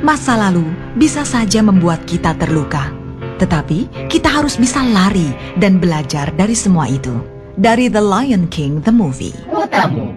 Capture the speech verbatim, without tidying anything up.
Masa lalu bisa saja membuat kita terluka, tetapi kita harus bisa lari dan belajar dari semua itu. Dari The Lion King, the movie.